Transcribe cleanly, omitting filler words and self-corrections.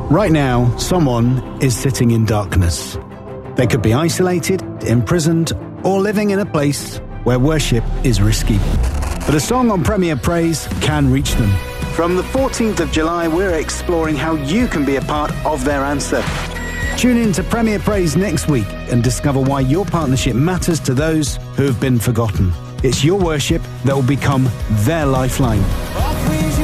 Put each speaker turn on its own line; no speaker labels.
Right now, someone is sitting in darkness. They could be isolated, imprisoned, or living in a place where worship is risky. But a song on Premier Praise can reach them. From the 14th of July, we're exploring how you can be a part of their answer. Tune in to Premier Praise next week and discover why your partnership matters to those who have been forgotten. It's your worship that will become their lifeline.